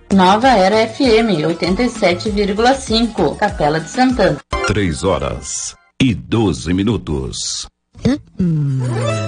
Nova Era FM 87,5, Capela de Santana. 3 horas e 12 minutos.